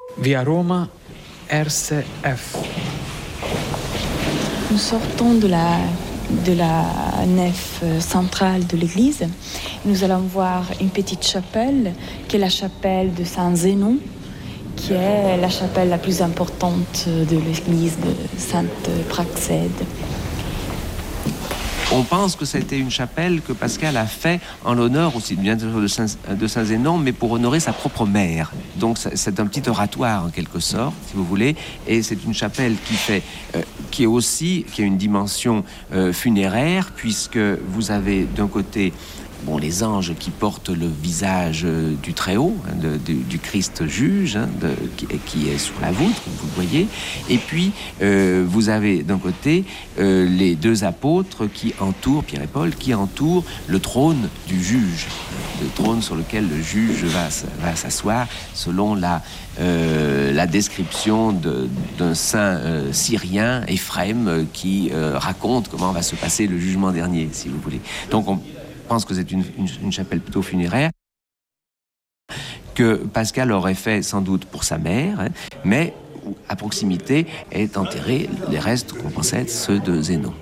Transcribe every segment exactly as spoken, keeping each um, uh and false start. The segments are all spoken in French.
Via Roma, R C F. Nous sortons de la, de la nef centrale de l'église. Nous allons voir une petite chapelle, qui est la chapelle de Saint-Zénon, qui est la chapelle la plus importante de l'église de Sainte-Praxède. On pense que c'était une chapelle que Pascal a fait en l'honneur aussi bien sûr de, Saint, de Saint-Zénon, mais pour honorer sa propre mère. Donc c'est un petit oratoire en quelque sorte, si vous voulez, et c'est une chapelle qui fait, euh, qui est aussi, qui a une dimension euh, funéraire, puisque vous avez d'un côté bon, les anges qui portent le visage du Très-Haut, hein, de, de, du Christ juge, hein, de, qui, qui est sur la voûte, comme vous le voyez. Et puis, euh, vous avez d'un côté euh, les deux apôtres qui entourent, Pierre et Paul, qui entourent le trône du juge, le trône sur lequel le juge va, va s'asseoir, selon la, euh, la description de, d'un saint euh, syrien, Éphrem, euh, qui euh, raconte comment va se passer le jugement dernier, si vous voulez. Donc, on Je pense que c'est une, une, une chapelle plutôt funéraire que Pascal aurait fait sans doute pour sa mère, hein, mais à proximité est enterré les restes qu'on pensait être ceux de Zénon.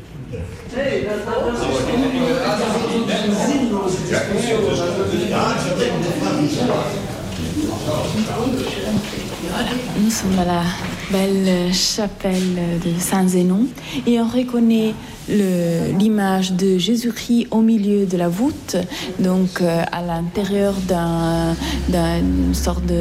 Voilà. Nous sommes à la belle chapelle de Saint-Zénon et on reconnaît le, l'image de Jésus-Christ au milieu de la voûte, donc euh, à l'intérieur d'un, d'une sorte de